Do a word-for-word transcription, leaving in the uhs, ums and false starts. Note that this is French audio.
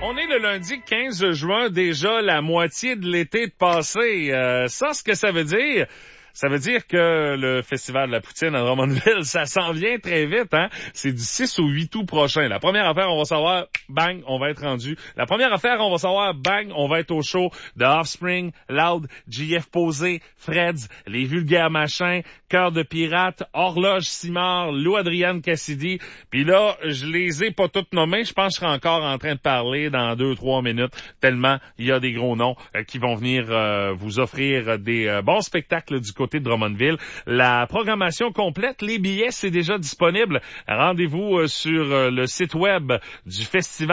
On est le lundi quinze juin, déjà la moitié de l'été de passé. Euh, ça, ce que ça veut dire... Ça veut dire que le Festival de la Poutine à Drummondville, ça s'en vient très vite, hein? C'est du six au huit août prochain. La première affaire, on va savoir, bang, on va être rendu. La première affaire, on va savoir, bang, on va être au show de Offspring, Loud, J F Posé, Freds, Les Vulgaires Machins, Cœur de Pirate, Horloge Simard, Lou Adrienne Cassidy. Puis là, je les ai pas toutes nommées. Je pense que je serai encore en train de parler dans deux, trois minutes, tellement il y a des gros noms euh, qui vont venir euh, vous offrir des euh, bons spectacles du côté de Drummondville. La programmation complète, les billets, c'est déjà disponible. Rendez-vous sur le site web du festival